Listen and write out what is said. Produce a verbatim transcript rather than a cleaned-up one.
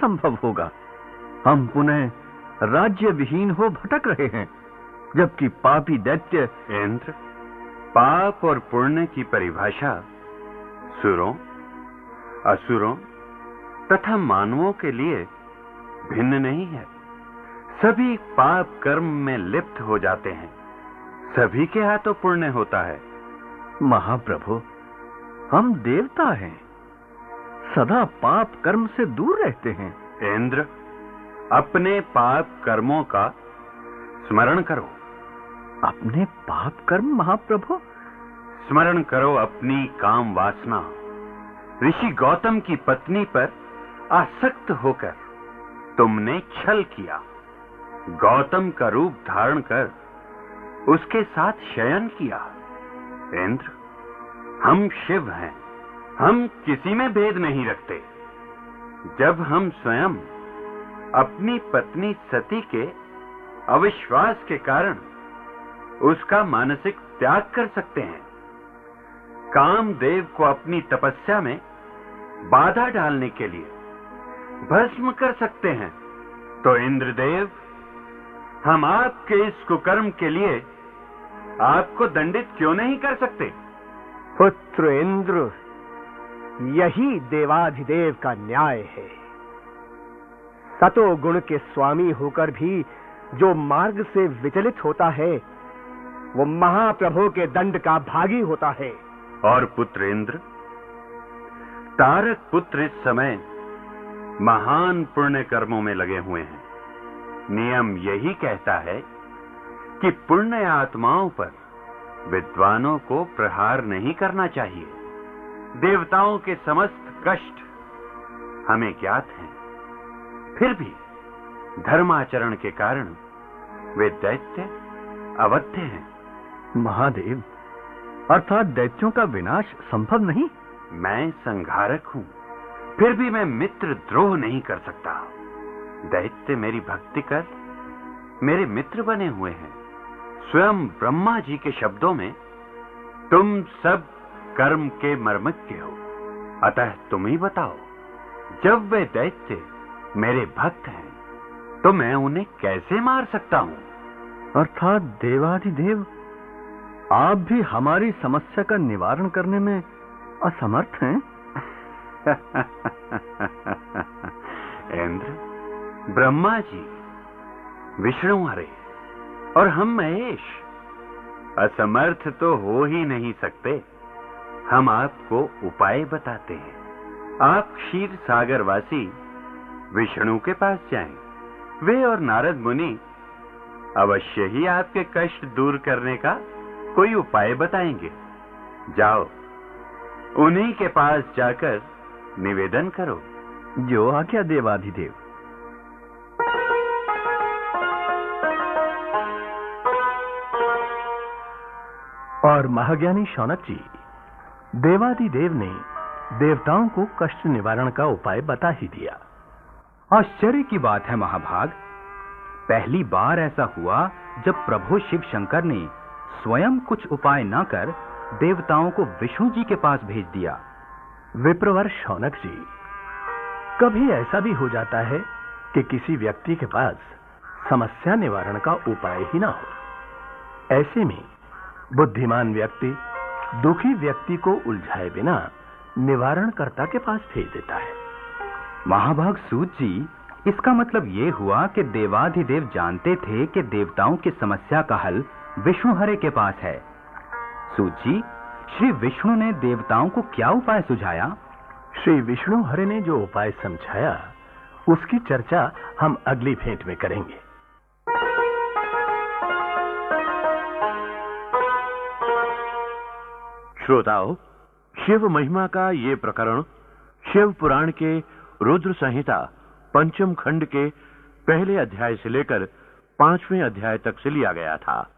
संभव होगा? हम पुनः राज्य विहीन हो भटक रहे हैं, जबकि पापी दैत्य। इंद्र, पाप और पुण्य की परिभाषा सुरों, असुरों तथा मानवों के लिए भिन्न नहीं है। सभी पाप कर्म में लिप्त हो जाते हैं, सभी के हाथों पुण्य होता है। महाप्रभु, हम देवता हैं, सदा पाप कर्म से दूर रहते हैं। इंद्र, अपने पाप कर्मों का स्मरण करो। अपने पाप कर्म महाप्रभु? स्मरण करो अपनी काम वासना। ऋषि गौतम की पत्नी पर आसक्त होकर तुमने छल किया, गौतम का रूप धारण कर उसके साथ शयन किया। इंद्र, हम शिव हैं, हम किसी में भेद नहीं रखते। जब हम स्वयं अपनी पत्नी सती के अविश्वास के कारण उसका मानसिक त्याग कर सकते हैं, कामदेव को अपनी तपस्या में बाधा डालने के लिए भस्म कर सकते हैं, तो इंद्रदेव, हम आपके इस कुकर्म के लिए आपको दंडित क्यों नहीं कर सकते? पुत्र इंद्र, यही देवाधिदेव का न्याय है। सतोगुण के स्वामी होकर भी जो मार्ग से विचलित होता है, वो महाप्रभु के दंड का भागी होता है। और पुत्र इंद्र, तारक पुत्र इस समय महान पुण्य कर्मों में लगे हुए हैं। नियम यही कहता है कि पुण्य आत्माओं पर विद्वानों को प्रहार नहीं करना चाहिए। देवताओं के समस्त कष्ट हमें ज्ञात हैं, फिर भी धर्माचरण के कारण वे दैत्य अवध्य हैं। महादेव, अर्थात दैत्यों का विनाश संभव नहीं? मैं संहारक हूं, फिर भी मैं मित्र द्रोह नहीं कर सकता। दैत्य मेरी भक्ति कर मेरे मित्र बने हुए हैं। स्वयं ब्रह्मा जी के शब्दों में तुम सब कर्म के मर्मज्ञ हो, अतः तुम ही बताओ, जब वे दैत्य मेरे भक्त हैं तो मैं उन्हें कैसे मार सकता हूं? अर्थात देवाधिदेव, आप भी हमारी समस्या का निवारण करने में असमर्थ हैं? इंद्र, ब्रह्मा जी, विष्णु हरे और हम महेश असमर्थ तो हो ही नहीं सकते। हम आपको उपाय बताते हैं। आप क्षीर सागर वासी विष्णु के पास जाएं। वे और नारद मुनि अवश्य ही आपके कष्ट दूर करने का कोई उपाय बताएंगे। जाओ, उन्हीं के पास जाकर निवेदन करो। जो आज्ञा देवाधिदेव। और महाज्ञानी शौनक जी, देवाधिदेव ने देवताओं को कष्ट निवारण का उपाय बता ही दिया। आश्चर्य की बात है महाभाग, पहली बार ऐसा हुआ जब प्रभु शिव शंकर ने स्वयं कुछ उपाय न कर देवताओं को विष्णु जी के पास भेज दिया। विप्रवर शौनक जी, कभी ऐसा भी हो जाता है कि किसी व्यक्ति के पास समस्या निवारण का उपाय ही ना हो। ऐसे में बुद्धिमान व्यक्ति दुखी व्यक्ति को उलझाए बिना निवारणकर्ता के पास भेज देता है। महाभाग सूत जी, इसका मतलब ये हुआ कि देवाधिदेव जानते थे कि देवताओं की समस्या का हल विष्णु हरे के पास है। सूत जी, श्री विष्णु ने देवताओं को क्या उपाय सुझाया? श्री विष्णु हरे ने जो उपाय समझाया, उसकी चर्चा हम अगली भेंट में करेंगे। श्रोताओं, शिव महिमा का ये प्रकरण शिव पुराण के रुद्र संहिता पंचम खंड के पहले अध्याय से लेकर पांचवें अध्याय तक से लिया गया था।